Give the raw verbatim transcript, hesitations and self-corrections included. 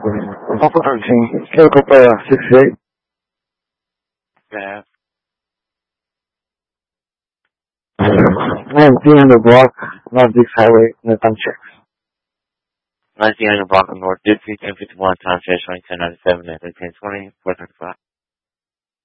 Alpha thirteen, Chemical Player sixty-eight. Yeah. nine three hundred block, North Dix Highway, Nathan checks. nineteen hundred block of North Dixie, ten fifty-one, time check, showing ten ninety-seven at ten twenty, four thirty-five.